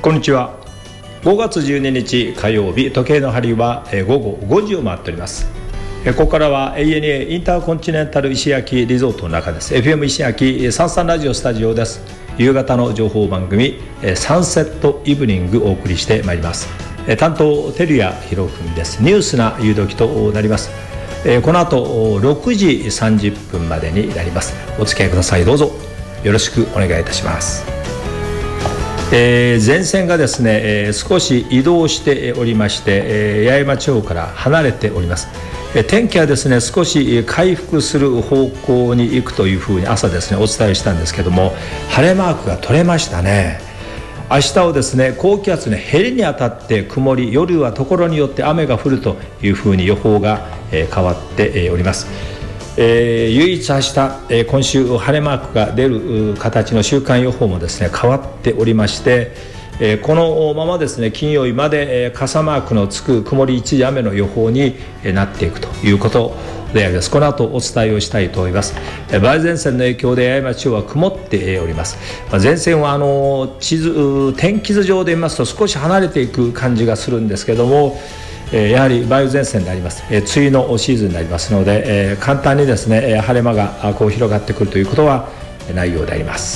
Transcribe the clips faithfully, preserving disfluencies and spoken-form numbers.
こんにちは。ごがつじゅうににち火曜日、時計の針はごごごじを回っております。ここからは エーエヌエー インターコンチネンタル石焼リゾートの中です。 エフエム 石焼サンサンラジオスタジオです。夕方の情報番組サンセットイブニングをお送りしてまいります。担当照屋博文です。ニュースな夕時となります。この後ろくじさんじゅっぷんまでになります。お付き合いください。どうぞよろしくお願いいたします。えー、前線がですね、えー、少し移動しておりまして、えー、八重山地方から離れております。えー、天気はですね少し回復する方向に行くというふうに朝ですねお伝えしたんですけども、晴れマークが取れましたね。明日はですね高気圧のへりにあたって曇り、夜はところによって雨が降るというふうに予報が、えー、変わっております。えー、唯一明日、えー、今週晴れマークが出る形の週間予報もですね変わっておりまして、えー、このままですね金曜日まで、えー、傘マークのつく曇り一時雨の予報に、えー、なっていくということであります。この後お伝えをしたいと思います。えー、梅雨前線の影響で八重山地方は曇っております。まあ、前線はあの地図天気図上で見ますと少し離れていく感じがするんですけども、やはり梅雨前線であります。梅雨のシーズンになりますので、簡単にですね晴れ間がこう広がってくるということはないようであります。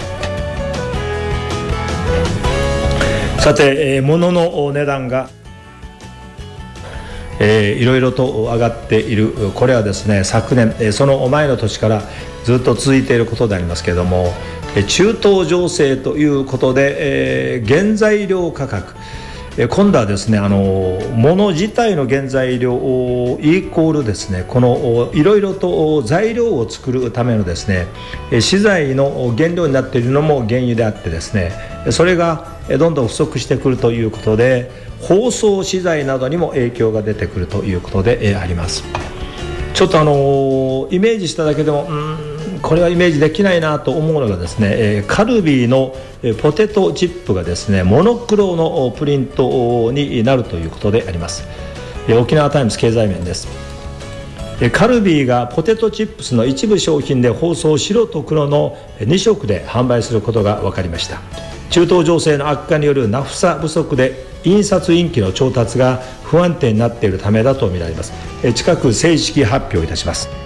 さて、物の値段がえー、いろいろと上がっている。これはですね昨年その前の年からずっと続いていることでありますけれども、中東情勢ということで、えー、原材料価格、今度はですねあの物自体の原材料イコールですねこのいろいろと材料を作るためのですね資材の原料になっているのも原油であってですね、それがどんどん不足してくるということで包装資材などにも影響が出てくるということであります。ちょっとあのイメージしただけでもうーんこれはイメージできないなと思うのがですね、カルビーのポテトチップがですねモノクロのプリントになるということであります。沖縄タイムズ経済面です。カルビーがポテトチップスの一部商品で包装白と黒のにしょくで販売することが分かりました。中東情勢の悪化によるナフサ不足で印刷インキの調達が不安定になっているためだとみられます。近く正式発表いたします。